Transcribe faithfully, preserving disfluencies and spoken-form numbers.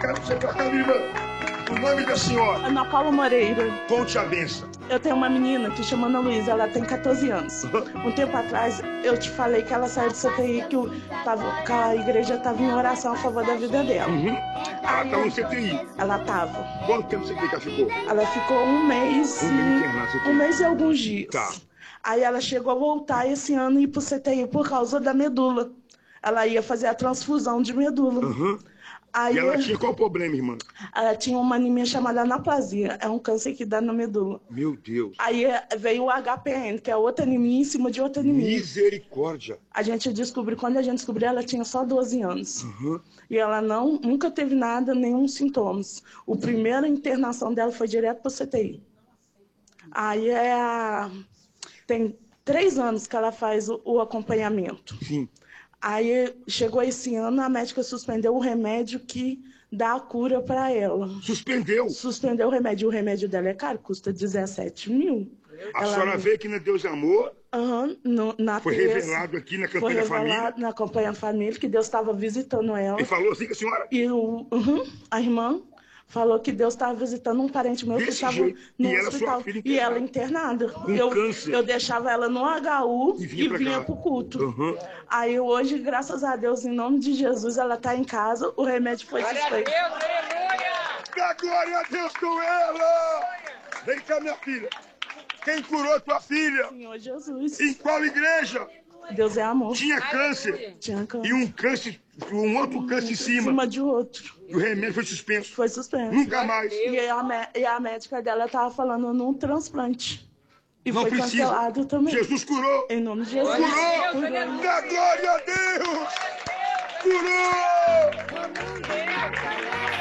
cara pra você tocar, minha irmã. O nome da senhora? Ana Paula Moreira. Conte a benção. Eu tenho uma menina que chama Ana Luísa, ela tem quatorze anos. Um tempo atrás, eu te falei que ela saiu do C T I, que, o, tava, que a igreja estava em oração a favor da vida dela. Uhum. Ela estava no C T I? Ela estava. Quanto tempo você que ela ficou? Ela ficou um mês um, e... um mês e alguns dias. Tá. Aí ela chegou a voltar esse ano e ir para o C T I por causa da medula. Ela ia fazer a transfusão de medula. Uhum. Aí, e ela tinha qual problema, irmã? Ela tinha uma anemia chamada anaplasia. É um câncer que dá na medula. Meu Deus. Aí veio o H P N, que é outra anemia em cima de outra anemia. Misericórdia. A gente descobriu, quando a gente descobriu, ela tinha só doze anos. Uhum. E ela não, nunca teve nada, nenhum sintomas. O primeira internação dela foi direto para o C T I. Aí é a... tem três anos que ela faz o, o acompanhamento. Sim. Aí chegou esse ano, a médica suspendeu o remédio que dá a cura para ela. Suspendeu? Suspendeu o remédio. O remédio dela é caro, custa dezessete mil. A ela... senhora vê que na Deus é Amor, uhum, no, na foi terça, revelado aqui na Campanha foi da revelado Família. na Campanha da Família, que Deus estava visitando ela. E falou assim com a senhora? E o, uhum, a irmã falou que Deus estava visitando um parente meu Desse que estava e no ela, hospital. sua filha E ela internada. Com eu, câncer. eu deixava ela no H U e vinha, e vinha cá. pro culto. Uhum. Aí hoje, graças a Deus, em nome de Jesus, ela está em casa, o remédio foi suspenso. Dá glória a Deus com ela! Vem cá, minha filha. Quem curou tua filha? Senhor Jesus. Em qual igreja? Deus é amor. Tinha câncer. Tinha câncer. E um câncer, um outro câncer em cima. Em cima de outro. E o remédio foi suspenso. Foi suspenso. Nunca mais. E a, e a médica dela estava falando num transplante. E Não foi precisa. cancelado também. Jesus curou. Em nome de Jesus. Curou. Curou. Dá glória a Deus. Curou.